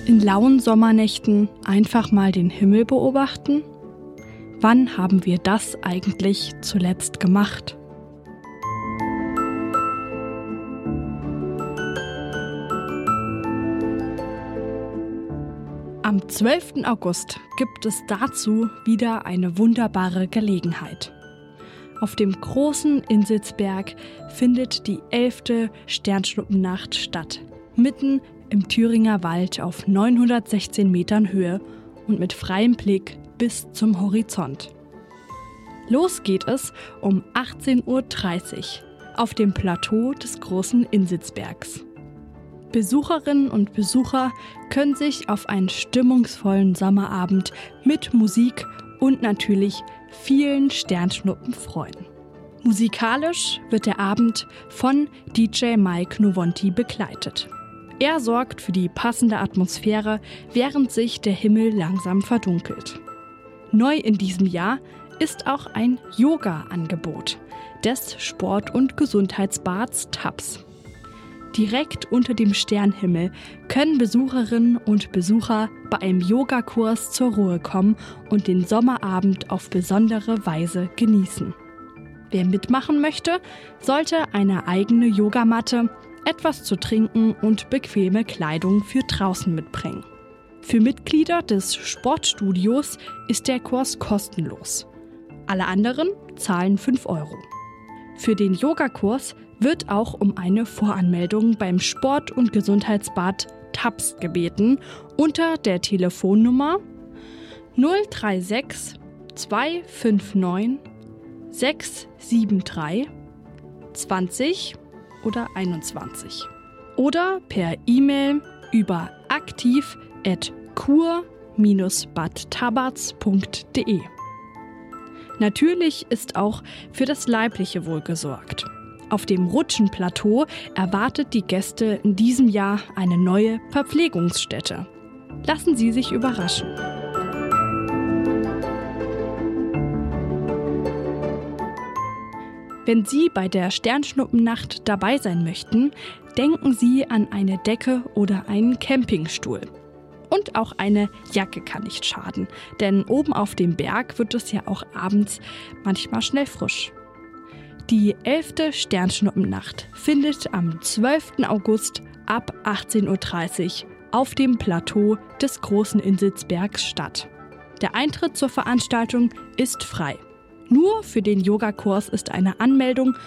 In lauen Sommernächten einfach mal den Himmel beobachten? Wann haben wir das eigentlich zuletzt gemacht? Am 12. August gibt es dazu wieder eine wunderbare Gelegenheit. Auf dem großen Insitzberg findet die 11. Sternschnuppennacht statt, mitten im Thüringer Wald auf 916 Metern Höhe und mit freiem Blick bis zum Horizont. Los geht es um 18:30 Uhr auf dem Plateau des großen Insitzbergs. Besucherinnen und Besucher können sich auf einen stimmungsvollen Sommerabend mit Musik und natürlich vielen Sternschnuppen freuen. Musikalisch wird der Abend von DJ Mike Novonti begleitet. Er sorgt für die passende Atmosphäre, während sich der Himmel langsam verdunkelt. Neu in diesem Jahr ist auch ein Yoga-Angebot des Sport- und Gesundheitsbads TAPS. Direkt unter dem Sternhimmel können Besucherinnen und Besucher bei einem Yogakurs zur Ruhe kommen und den Sommerabend auf besondere Weise genießen. Wer mitmachen möchte, sollte eine eigene Yogamatte, etwas zu trinken und bequeme Kleidung für draußen mitbringen. Für Mitglieder des Sportstudios ist der Kurs kostenlos. Alle anderen zahlen 5 €. Für den Yogakurs wird auch um eine Voranmeldung beim Sport- und Gesundheitsbad TAPS gebeten unter der Telefonnummer 036 259 673 20 oder 21 oder per E-Mail über aktiv@kur-badtabatz.de. Natürlich ist auch für das leibliche Wohl gesorgt. Auf dem Rutschenplateau erwartet die Gäste in diesem Jahr eine neue Verpflegungsstätte. Lassen Sie sich überraschen. Wenn Sie bei der Sternschnuppennacht dabei sein möchten, denken Sie an eine Decke oder einen Campingstuhl. Und auch eine Jacke kann nicht schaden, denn oben auf dem Berg wird es ja auch abends manchmal schnell frisch. Die 11. Sternschnuppennacht findet am 12. August ab 18:30 Uhr auf dem Plateau des großen Insitzbergs statt. Der Eintritt zur Veranstaltung ist frei. Nur für den Yogakurs ist eine Anmeldung